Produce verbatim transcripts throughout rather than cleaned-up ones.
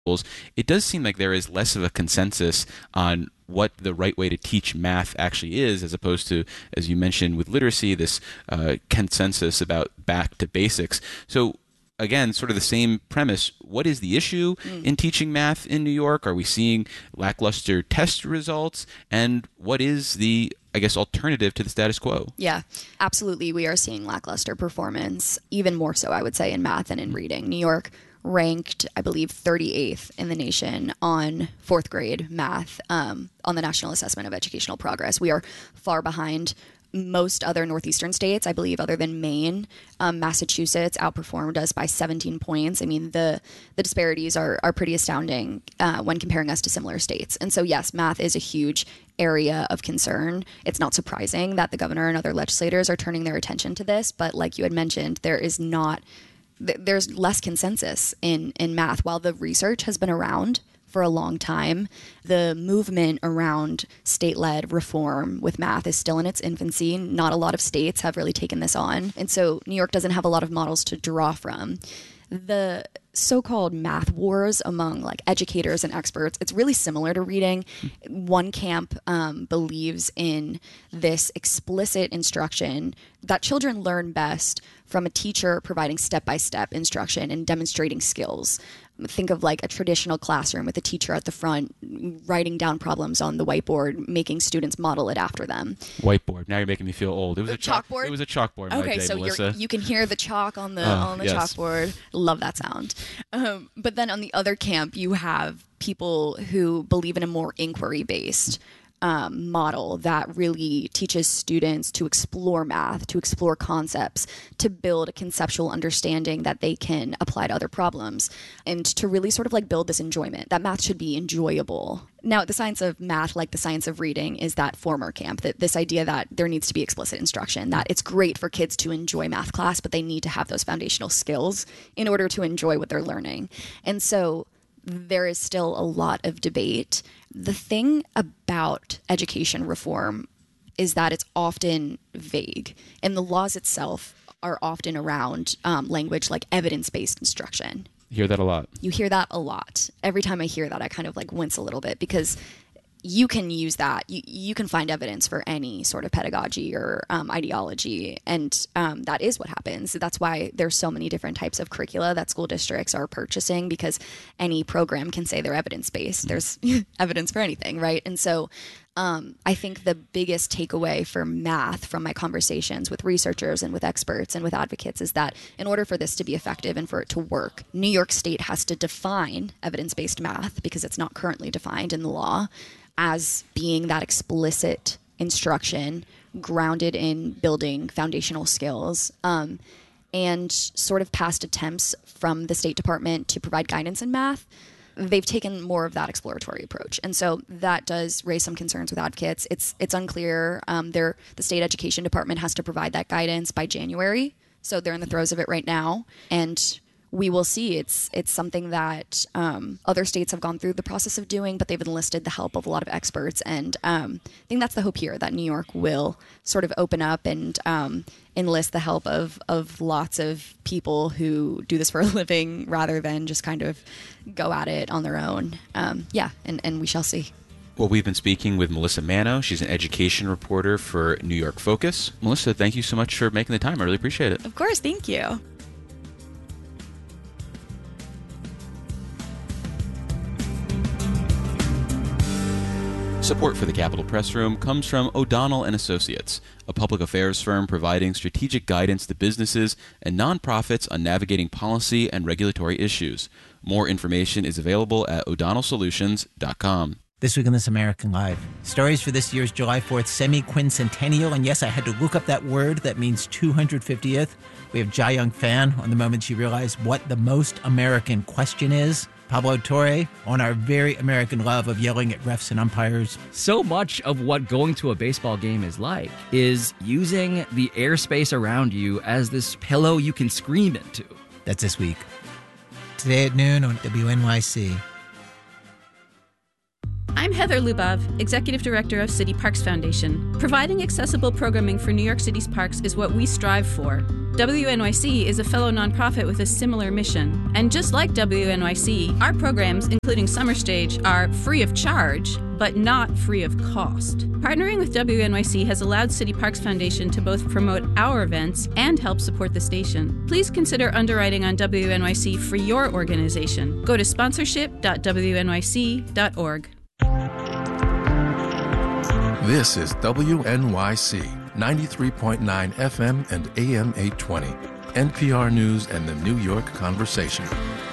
schools, it does seem like there is less of a consensus on what the right way to teach math actually is, as opposed to, as you mentioned with literacy, this uh, consensus about back to basics. So again, sort of the same premise. What is the issue mm. in teaching math in New York? Are we seeing lackluster test results? And what is the, I guess, alternative to the status quo? Yeah, absolutely. We are seeing lackluster performance, even more so, I would say, in math and in reading. New York ranked, I believe, thirty-eighth in the nation on fourth grade math um, on the National Assessment of Educational Progress. We are far behind most other northeastern states, I believe, other than Maine. um, Massachusetts outperformed us by seventeen points. I mean, the the disparities are are pretty astounding uh, when comparing us to similar states. And so, yes, math is a huge area of concern. It's not surprising that the governor and other legislators are turning their attention to this. But like you had mentioned, there is not th- there's less consensus in in math. While the research has been around for a long time, the movement around state-led reform with math is still in its infancy. Not a lot of states have really taken this on. And so New York doesn't have a lot of models to draw from. The so-called math wars among like educators and experts, it's really similar to reading. One camp um, believes in this explicit instruction that children learn best from a teacher providing step-by-step instruction and demonstrating skills. Think of like a traditional classroom with a teacher at the front writing down problems on the whiteboard, making students model it after them. Whiteboard. Now you're making me feel old. It was a a chalk, chalkboard. It was a chalkboard. Okay, my day, so Melissa. You're, you can hear the chalk on the oh, on the yes. chalkboard. Love that sound. Um, but then on the other camp, you have people who believe in a more inquiry-based Um, model that really teaches students to explore math, to explore concepts, to build a conceptual understanding that they can apply to other problems, and to really sort of like build this enjoyment, that math should be enjoyable. Now, the science of math, like the science of reading, is that former camp, that this idea that there needs to be explicit instruction, that it's great for kids to enjoy math class, but they need to have those foundational skills in order to enjoy what they're learning. And so there is still a lot of debate. The thing about education reform is that it's often vague, and the laws itself are often around um, language like evidence-based instruction. You hear that a lot. You hear that a lot. Every time I hear that, I kind of like wince a little bit, because you can use that. You, you can find evidence for any sort of pedagogy or um, ideology, and um, that is what happens. That's why there's so many different types of curricula that school districts are purchasing, because any program can say they're evidence-based. There's evidence for anything, right? And so um, I think the biggest takeaway for math from my conversations with researchers and with experts and with advocates is that in order for this to be effective and for it to work, New York State has to define evidence-based math, because it's not currently defined in the law, as being that explicit instruction grounded in building foundational skills. Um, and sort of past attempts from the State Department to provide guidance in math, they've taken more of that exploratory approach. And so that does raise some concerns with advocates. It's it's unclear. Um, they're, the State Education Department has to provide that guidance by January. So they're in the throes of it right now. And we will see. It's it's something that um, other states have gone through the process of doing, but they've enlisted the help of a lot of experts. And um, I think that's the hope here, that New York will sort of open up and um, enlist the help of, of lots of people who do this for a living, rather than just kind of go at it on their own. Um, yeah, and, and we shall see. Well, we've been speaking with Melissa Mano. She's an education reporter for New York Focus. Melissa, thank you so much for making the time. I really appreciate it. Of course, thank you. Support for the Capitol Press Room comes from O'Donnell and Associates, a public affairs firm providing strategic guidance to businesses and nonprofits on navigating policy and regulatory issues. More information is available at o'donnell solutions dot com. This week on This American Life, stories for this year's July fourth semi-quincentennial. And yes, I had to look up that word that means two hundred fiftieth. We have Jai Young Fan on the moment she realized what the most American question is. Pablo Torre on our very American love of yelling at refs and umpires. So much of what going to a baseball game is like is using the airspace around you as this pillow you can scream into. That's this week. Today at noon on W N Y C. I'm Heather Lubov, Executive Director of City Parks Foundation. Providing accessible programming for New York City's parks is what we strive for. W N Y C is a fellow nonprofit with a similar mission. And just like W N Y C, our programs, including Summer Stage, are free of charge, but not free of cost. Partnering with W N Y C has allowed City Parks Foundation to both promote our events and help support the station. Please consider underwriting on W N Y C for your organization. Go to sponsorship dot w n y c dot org. This is W N Y C, ninety-three point nine F M and A M eight twenty, N P R News and the New York Conversation.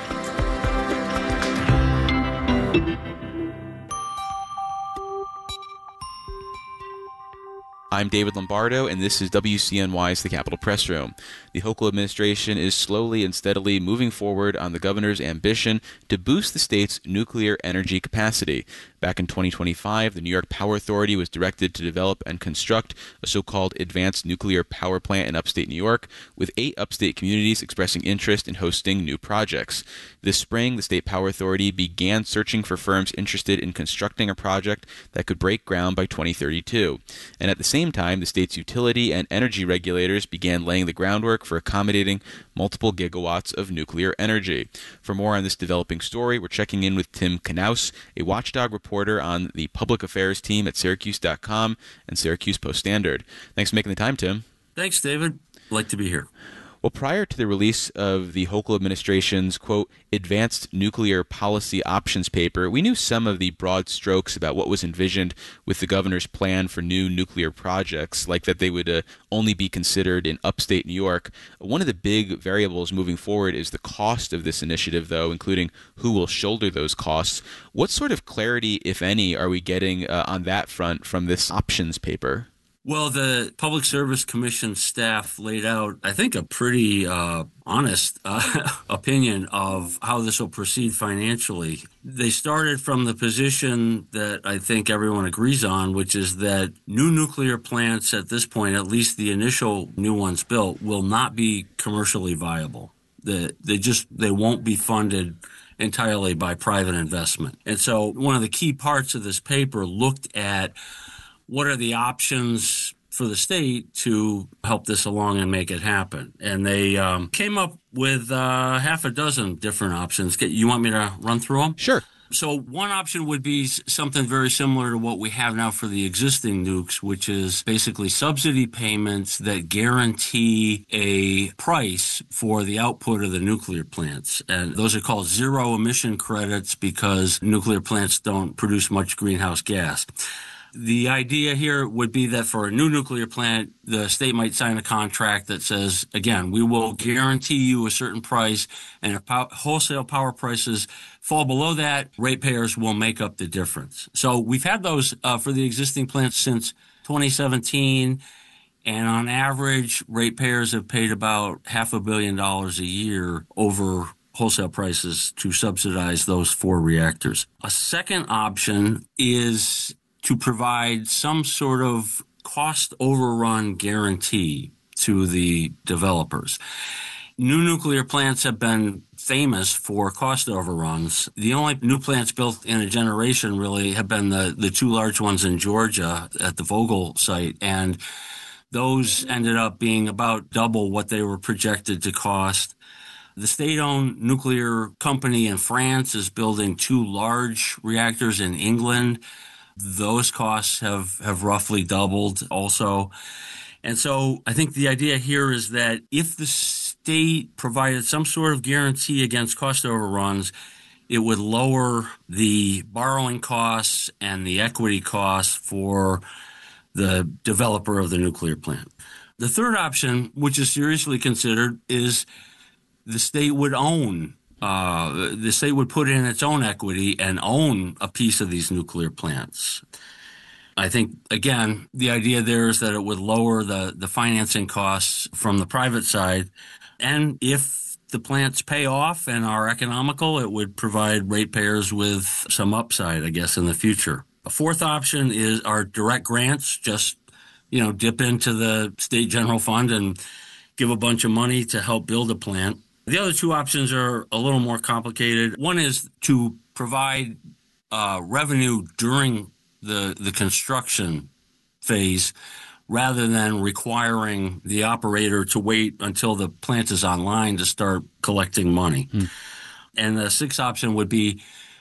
I'm David Lombardo, and this is W C N Y's The Capitol Press Room. The Hochul administration is slowly and steadily moving forward on the governor's ambition to boost the state's nuclear energy capacity. Back in twenty twenty-five, the New York Power Authority was directed to develop and construct a so-called advanced nuclear power plant in upstate New York, with eight upstate communities expressing interest in hosting new projects. This spring, the State Power Authority began searching for firms interested in constructing a project that could break ground by twenty thirty-two. And at the same time, the state's utility and energy regulators began laying the groundwork for accommodating multiple gigawatts of nuclear energy. For more on this developing story, we're checking in with Tim Knaus, a watchdog reporter on the public affairs team at Syracuse dot com and Syracuse Post-Standard. Thanks for making the time, Tim. Thanks, David. Like to be here. Well, prior to the release of the Hochul administration's, quote, advanced nuclear policy options paper, we knew some of the broad strokes about what was envisioned with the governor's plan for new nuclear projects, like that they would uh, only be considered in upstate New York. One of the big variables moving forward is the cost of this initiative, though, including who will shoulder those costs. What sort of clarity, if any, are we getting uh, on that front from this options paper? Well, the Public Service Commission staff laid out, I think, a pretty uh, honest uh, opinion of how this will proceed financially. They started from the position that I think everyone agrees on, which is that new nuclear plants at this point, at least the initial new ones built, will not be commercially viable. The, they just they won't be funded entirely by private investment. And so one of the key parts of this paper looked at what are the options for the state to help this along and make it happen? And they um, came up with uh, half a dozen different options. You want me to run through them? Sure. So one option would be something very similar to what we have now for the existing nukes, which is basically subsidy payments that guarantee a price for the output of the nuclear plants. And those are called zero emission credits because nuclear plants don't produce much greenhouse gas. The idea here would be that for a new nuclear plant, the state might sign a contract that says, again, we will guarantee you a certain price, and if pow- wholesale power prices fall below that, ratepayers will make up the difference. So we've had those uh, for the existing plants since twenty seventeen, and on average, ratepayers have paid about half a billion dollars a year over wholesale prices to subsidize those four reactors. A second option is to provide some sort of cost overrun guarantee to the developers. New nuclear plants have been famous for cost overruns. The only new plants built in a generation really have been the, the two large ones in Georgia at the Vogtle site, and those ended up being about double what they were projected to cost. The state-owned nuclear company in France is building two large reactors in England. Those costs have, have roughly doubled also. And so I think the idea here is that if the state provided some sort of guarantee against cost overruns, it would lower the borrowing costs and the equity costs for the developer of the nuclear plant. The third option, which is seriously considered, is the state would own Uh, the state would put in its own equity and own a piece of these nuclear plants. I think, again, the idea there is that it would lower the, the financing costs from the private side. And if the plants pay off and are economical, it would provide ratepayers with some upside, I guess, in the future. A fourth option is our direct grants, just, you know, dip into the state general fund and give a bunch of money to help build a plant. The other two options are a little more complicated. One is to provide uh, revenue during the the construction phase, rather than requiring the operator to wait until the plant is online to start collecting money. Hmm. And the sixth option would be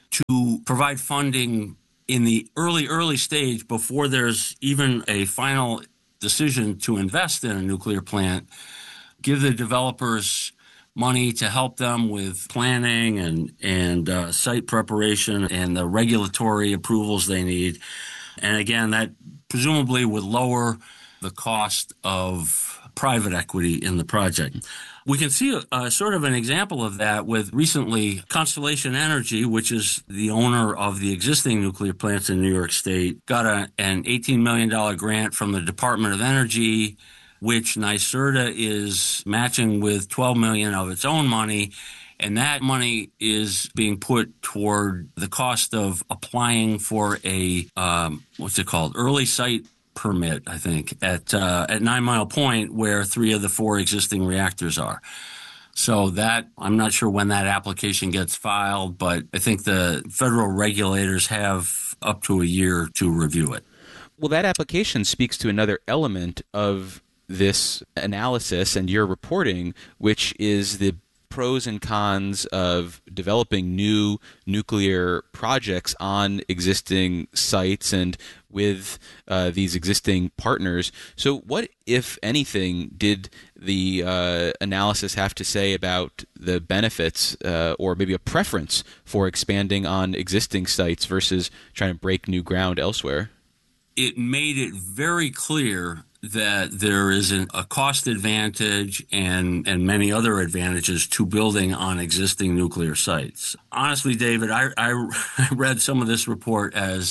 to provide funding in the early, early stage before there's even a final decision to invest in a nuclear plant, give the developers money to help them with planning and, and uh, site preparation and the regulatory approvals they need. And again, that presumably would lower the cost of private equity in the project. We can see a, a sort of an example of that with recently Constellation Energy, which is the owner of the existing nuclear plants in New York State, got a, an eighteen million dollars grant from the Department of Energy, which NYSERDA is matching with twelve million dollars of its own money. And that money is being put toward the cost of applying for a, um, what's it called, early site permit, I think, at uh, at Nine Mile Point, where three of the four existing reactors are. So that, I'm not sure when that application gets filed, but I think the federal regulators have up to a year to review it. Well, that application speaks to another element of this analysis and your reporting, which is the pros and cons of developing new nuclear projects on existing sites and with uh, these existing partners. So what, if anything, did the uh, analysis have to say about the benefits uh, or maybe a preference for expanding on existing sites versus trying to break new ground elsewhere? It made it very clear that there is an, a cost advantage and, and many other advantages to building on existing nuclear sites. Honestly, David, I, I, I read some of this report as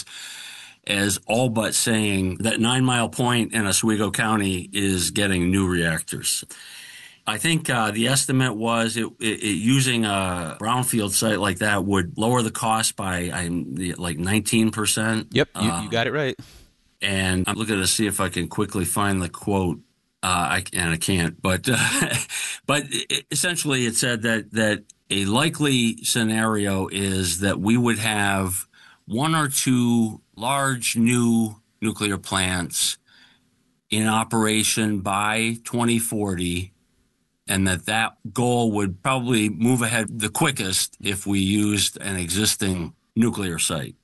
as all but saying that Nine Mile Point in Oswego County is getting new reactors. I think uh, the estimate was it, it, it using a brownfield site like that would lower the cost by I'm, like nineteen percent. Yep, you, uh, you got it right. And I'm looking to see if I can quickly find the quote, uh, I, and I can't. But uh, but essentially it said that, that a likely scenario is that we would have one or two large new nuclear plants in operation by twenty forty, and that that goal would probably move ahead the quickest if we used an existing nuclear site.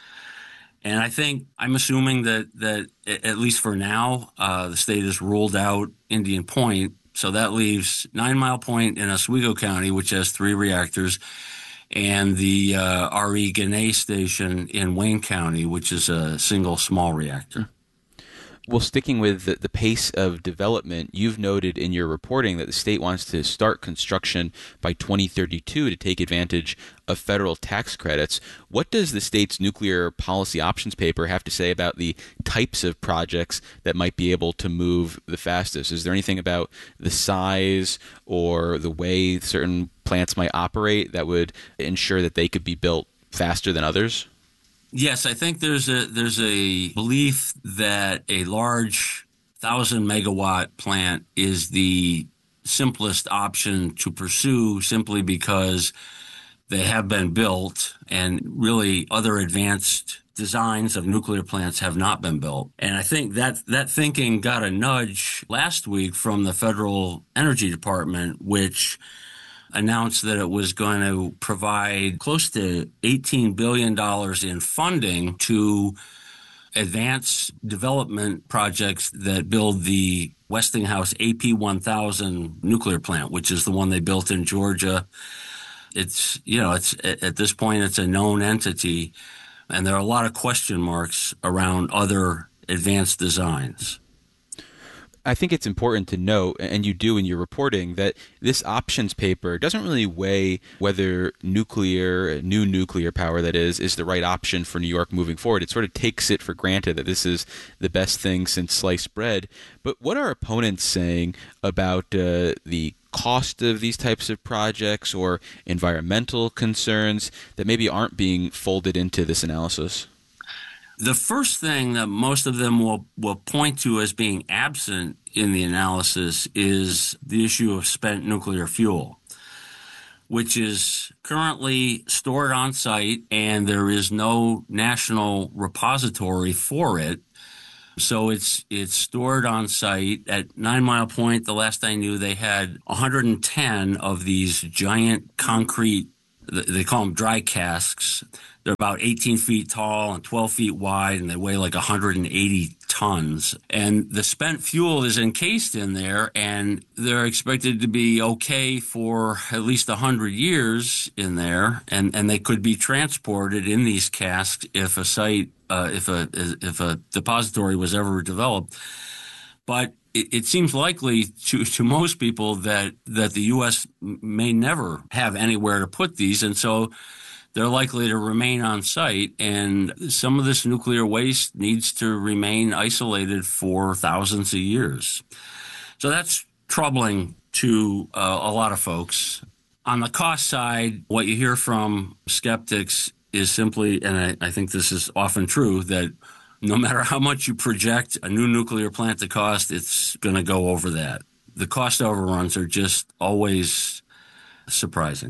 And I think, I'm assuming that, that at least for now, uh, the state has ruled out Indian Point. So that leaves Nine Mile Point in Oswego County, which has three reactors, and the uh, R E Ginna Station in Wayne County, which is a single small reactor. Well, sticking with the, the pace of development, you've noted in your reporting that the state wants to start construction by twenty thirty-two to take advantage of federal tax credits. What does the state's nuclear policy options paper have to say about the types of projects that might be able to move the fastest? Is there anything about the size or the way certain plants might operate that would ensure that they could be built faster than others? Yes, I think there's a there's a belief that a large thousand megawatt plant is the simplest option to pursue, simply because they have been built, and really other advanced designs of nuclear plants have not been built. And I think that that thinking got a nudge last week from the Federal Energy Department, which announced that it was going to provide close to eighteen billion dollars in funding to advance development projects that build the Westinghouse A P one thousand nuclear plant, which is the one they built in Georgia. It's, you know, it's at this point, it's a known entity, and there are a lot of question marks around other advanced designs. I think it's important to note, and you do in your reporting, that this options paper doesn't really weigh whether nuclear, new nuclear power that is, is the right option for New York moving forward. It sort of takes it for granted that this is the best thing since sliced bread. But what are opponents saying about uh, the cost of these types of projects or environmental concerns that maybe aren't being folded into this analysis? The first thing that most of them will, will point to as being absent in the analysis is the issue of spent nuclear fuel. which is currently stored on site, and there is no national repository for it. So it's it's stored on site at Nine Mile Point. The last I knew, they had one hundred ten of these giant concrete, they call them dry casks. They're about eighteen feet tall and twelve feet wide, and they weigh like one hundred eighty tons. And the spent fuel is encased in there, and they're expected to be okay for at least one hundred years in there, and, and they could be transported in these casks if a site, uh, if a if a depository was ever developed. But it, it seems likely to, to most people that, that the U S may never have anywhere to put these, and so they're likely to remain on site, and some of this nuclear waste needs to remain isolated for thousands of years. So that's troubling to uh, a lot of folks. On the cost side, what you hear from skeptics is simply, and I, I think this is often true, that no matter how much you project a new nuclear plant to cost, it's going to go over that. The cost overruns are just always surprising.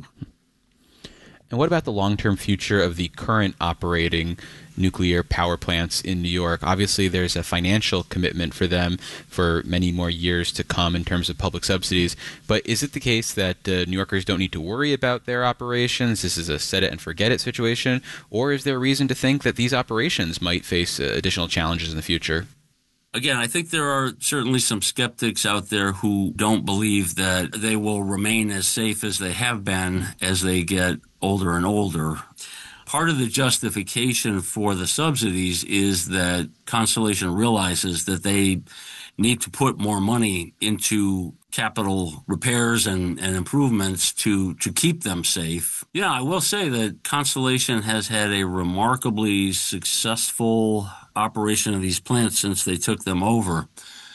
And what about the long-term future of the current operating nuclear power plants in New York? Obviously, there's a financial commitment for them for many more years to come in terms of public subsidies. But is it the case that uh, New Yorkers don't need to worry about their operations? This is a set-it-and-forget-it situation? Or is there a reason to think that these operations might face uh, additional challenges in the future? Again, I think there are certainly some skeptics out there who don't believe that they will remain as safe as they have been as they get older and older. Part of the justification for the subsidies is that Constellation realizes that they need to put more money into capital repairs and, and improvements to, to keep them safe. Yeah, I will say that Constellation has had a remarkably successful operation of these plants since they took them over.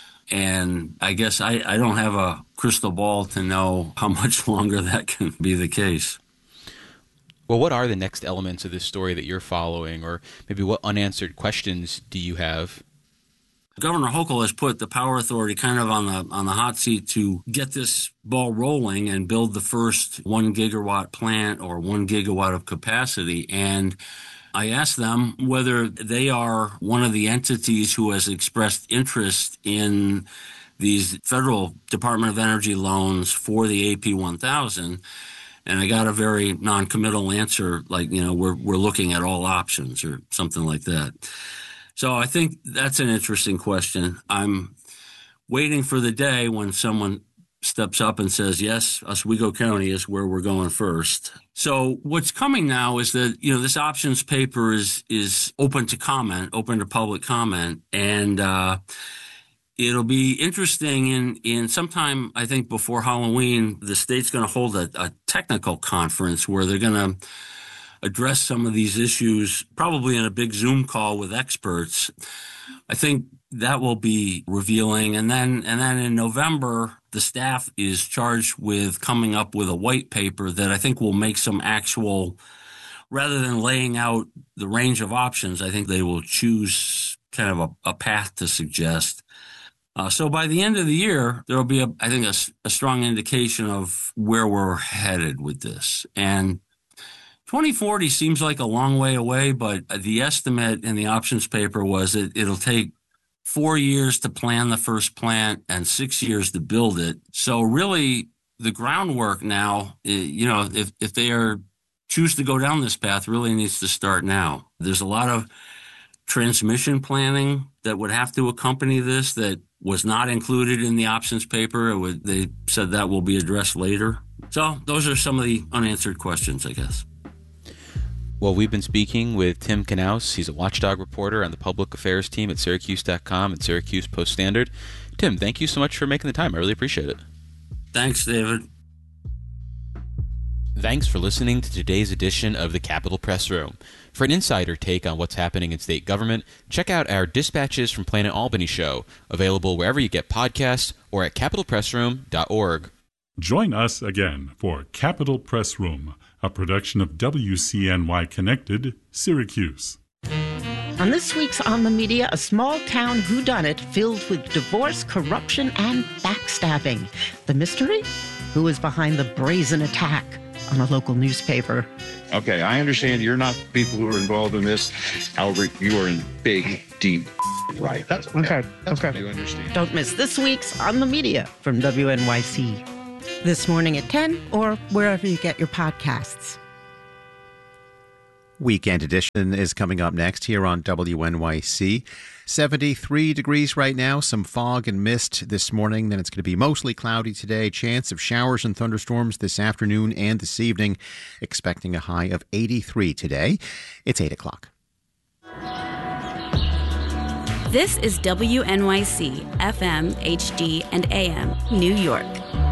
And I guess I, I don't have a crystal ball to know how much longer that can be the case. Well, what are the next elements of this story that you're following, or maybe what unanswered questions do you have? Governor Hochul has put the Power Authority kind of on the on the hot seat to get this ball rolling and build the first one gigawatt plant or one gigawatt of capacity. And I asked them whether they are one of the entities who has expressed interest in these federal Department of Energy loans for the A P one thousand. And I got a very non-committal answer, like, you know, we're we're looking at all options or something like that. So I think that's an interesting question. I'm waiting for the day when someone steps up and says, yes, Oswego County is where we're going first. So what's coming now is that, you know, this options paper is is open to comment, open to public comment, and uh, it'll be interesting in, in sometime, I think, before Halloween, the state's going to hold a, a technical conference where they're going to address some of these issues, probably in a big Zoom call with experts. I think that will be revealing. And then, and then in November, the staff is charged with coming up with a white paper that I think will make some actual, rather than laying out the range of options, I think they will choose kind of a, a path to suggest. Uh, so by the end of the year, there will be, a, I think, a, a strong indication of where we're headed with this. And twenty forty seems like a long way away, but the estimate in the options paper was that it'll take four years to plan the first plant and six years to build it. So really, the groundwork now, you know, if, if they are choose to go down this path, really needs to start now. There's a lot of transmission planning that would have to accompany this that was not included in the options paper. It would, they said that will be addressed later. So those are some of the unanswered questions, I guess. Well, we've been speaking with Tim Knaus. He's a watchdog reporter on the public affairs team at Syracuse dot com and Syracuse Post-Standard. Tim, thank you so much for making the time. I really appreciate it. Thanks, David. Thanks for listening to today's edition of the Capitol Press Room. For an insider take on what's happening in state government, check out our Dispatches from Planet Albany show, available wherever you get podcasts or at capitol press room dot org. Join us again for Capitol Press Room, a production of W C N Y Connected, Syracuse. On this week's On the Media, a small-town whodunit filled with divorce, corruption, and backstabbing. The mystery? Who is behind the brazen attack? on a local newspaper. Okay, I understand you're not people who are involved in this. However, you are in big, deep right. That's okay. That's okay. what you understand. Don't miss this week's On the Media from W N Y C. This morning at ten or wherever you get your podcasts. Weekend Edition is coming up next here on W N Y C. seventy-three degrees right now, some fog and mist this morning. Then it's going to be mostly cloudy today. Chance of showers and thunderstorms this afternoon and this evening. Expecting a high of eighty-three today. It's eight o'clock. This is W N Y C, F M, H D, and A M, New York.